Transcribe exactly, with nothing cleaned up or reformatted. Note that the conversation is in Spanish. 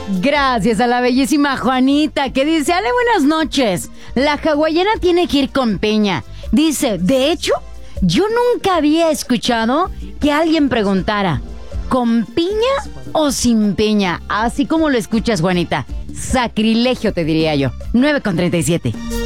Gracias a la bellísima Juanita que dice, Ale, buenas noches. La hawaiana tiene que ir con piña. Dice, de hecho, yo nunca había escuchado que alguien preguntara, ¿con piña o sin piña? Así como lo escuchas, Juanita. Sacrilegio, te diría yo. nueve con treinta y siete.